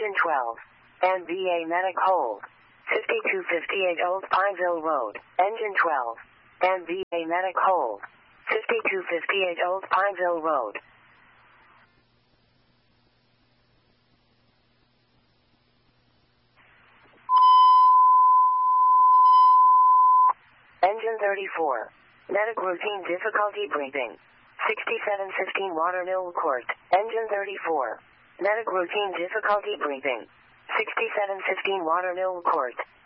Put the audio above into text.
Engine 12. MBA Medic hold. 5258 Old Pineville Road. Engine 12. MBA Medic hold. 5258 Old Pineville Road. Engine 34. Medic routine difficulty breathing. 6715 Watermill Court. Engine 34. Medic routine difficulty breathing. 6715 Watermill Court.